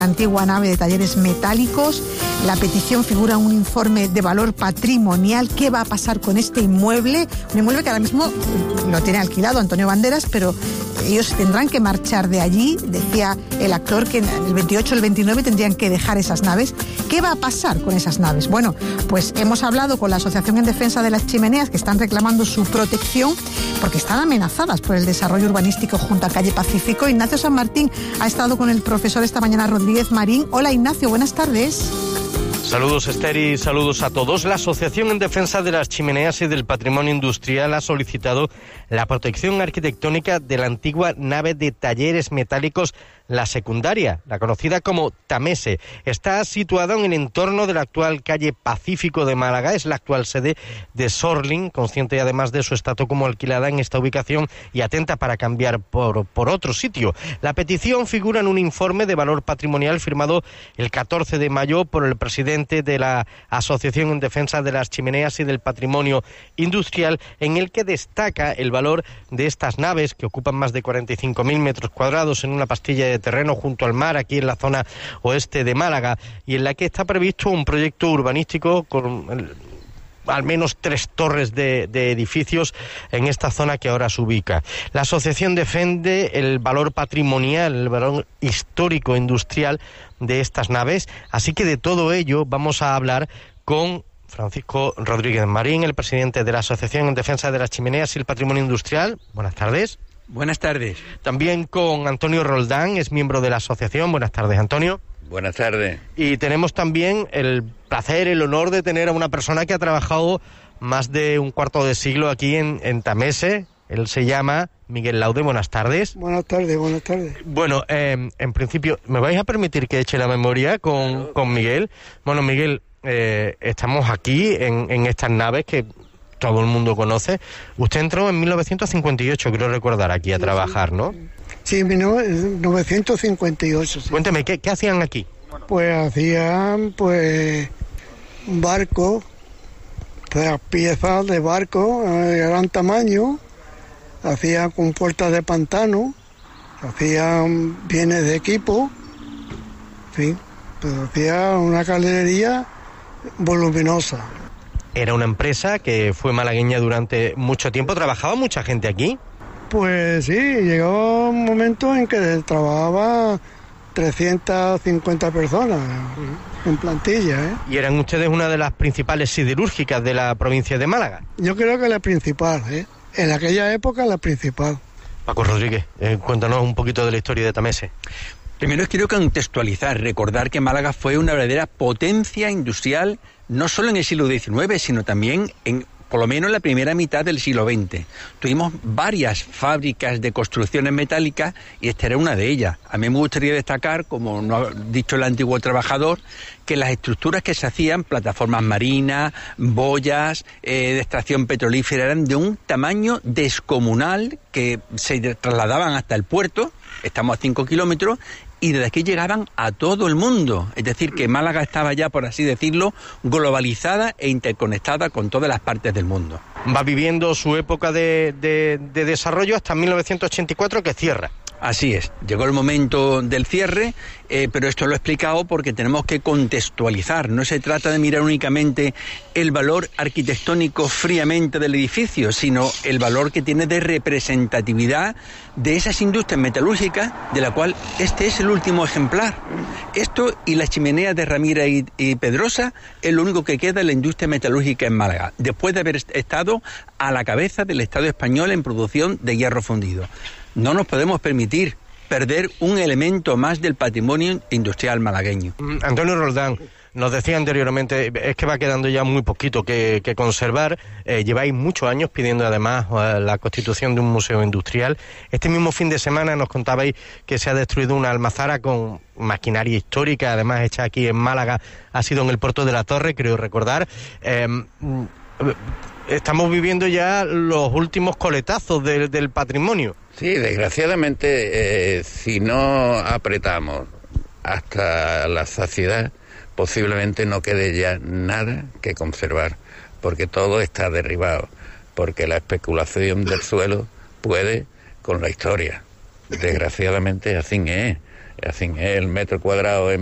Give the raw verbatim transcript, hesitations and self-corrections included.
antigua nave de Talleres Metálicos. La petición figura en un informe de valor patrimonial. ¿Qué va a pasar con este inmueble? Un inmueble que ahora mismo lo tiene alquilado Antonio Banderas, pero ellos tendrán que marchar de allí. Decía el actor que el veintiocho, el veintinueve tendrían que dejar esas naves. ¿Qué va a pasar con esas naves? Bueno, pues hemos hablado con la Asociación en Defensa de las Chimeneas, que están reclamando su protección porque están amenazadas por el desarrollo urbanístico junto a Calle Pacífico. Ignacio San Martín ha estado con el profesor esta mañana, Rodríguez Marín. Hola, Ignacio, buenas tardes. Saludos, Esther, y saludos a todos. La Asociación en Defensa de las Chimeneas y del Patrimonio Industrial ha solicitado la protección arquitectónica de la antigua nave de Talleres Metálicos, la secundaria, la conocida como Tamese. Está situada en el entorno de la actual calle Pacífico de Málaga. Es la actual sede de Sorling, consciente además de su estatus como alquilada en esta ubicación y atenta para cambiar por, por otro sitio. La petición figura en un informe de valor patrimonial firmado el catorce de mayo por el presidente de la Asociación en Defensa de las Chimeneas y del Patrimonio Industrial, en el que destaca el valor de estas naves que ocupan más de cuarenta y cinco mil metros cuadrados en una pastilla de terreno junto al mar, aquí en la zona oeste de Málaga, y en la que está previsto un proyecto urbanístico con el, al menos tres torres de, de edificios en esta zona que ahora se ubica. La asociación defiende el valor patrimonial, el valor histórico industrial de estas naves, así que de todo ello vamos a hablar con Francisco Rodríguez Marín, el presidente de la Asociación en Defensa de las Chimeneas y el Patrimonio Industrial. Buenas tardes. Buenas tardes. También con Antonio Roldán, es miembro de la asociación. Buenas tardes, Antonio. Buenas tardes. Y tenemos también el placer, el honor de tener a una persona que ha trabajado más de un cuarto de siglo aquí en, en Tamese. Él se llama Miguel Laude. Buenas tardes. Buenas tardes, buenas tardes. Bueno, eh, en principio, ¿me vais a permitir que eche la memoria con, claro, con Miguel? Bueno, Miguel, eh, estamos aquí en, en estas naves que todo el mundo conoce. Usted entró en mil novecientos cincuenta y ocho, creo recordar, aquí a sí, trabajar, ¿no? Sí, en mil novecientos cincuenta y ocho. Sí. Cuénteme, ¿qué, qué hacían aquí? Pues hacían, pues, barcos, piezas de barco de gran tamaño, hacían con puertas de pantano, hacían bienes de equipo, en fin, pues hacía una calderería voluminosa. Era una empresa que fue malagueña durante mucho tiempo. ¿Trabajaba mucha gente aquí? Pues sí, llegó un momento en que trabajaba trescientas cincuenta personas en plantilla, ¿eh? ¿Y eran ustedes una de las principales siderúrgicas de la provincia de Málaga? Yo creo que la principal, ¿eh? En aquella época la principal. Paco Rodríguez, eh, cuéntanos un poquito de la historia de Tamese. Primero quiero contextualizar, recordar que Málaga fue una verdadera potencia industrial, no solo en el siglo diecinueve, sino también en, por lo menos, la primera mitad del siglo veinte. Tuvimos varias fábricas de construcciones metálicas y esta era una de ellas. A mí me gustaría destacar, como no ha dicho el antiguo trabajador, que las estructuras que se hacían, plataformas marinas, boyas, eh, de extracción petrolífera, eran de un tamaño descomunal, que se trasladaban hasta el puerto, estamos a cinco kilómetros, y desde aquí llegaban a todo el mundo. Es decir, que Málaga estaba ya, por así decirlo, globalizada e interconectada con todas las partes del mundo. Va viviendo su época de, de, de desarrollo hasta mil novecientos ochenta y cuatro, que cierra. Así es, llegó el momento del cierre, eh, pero esto lo he explicado porque tenemos que contextualizar. No se trata de mirar únicamente el valor arquitectónico fríamente del edificio, sino el valor que tiene de representatividad de esas industrias metalúrgicas, de la cual este es el último ejemplar. Esto y las chimeneas de Ramírez y, y Pedrosa es lo único que queda en la industria metalúrgica en Málaga, después de haber estado a la cabeza del Estado español en producción de hierro fundido. No nos podemos permitir perder un elemento más del patrimonio industrial malagueño. Antonio Roldán, nos decía anteriormente, es que va quedando ya muy poquito que, que conservar. Eh, lleváis muchos años pidiendo además la constitución de un museo industrial. Este mismo fin de semana nos contabais que se ha destruido una almazara con maquinaria histórica, además hecha aquí en Málaga, ha sido en el puerto de la Torre, creo recordar. Eh, estamos viviendo ya los últimos coletazos del, del patrimonio. Sí, desgraciadamente, eh, si no apretamos hasta la saciedad, posiblemente no quede ya nada que conservar, porque todo está derribado, porque la especulación del suelo puede con la historia. Desgraciadamente así es. En fin, el metro cuadrado en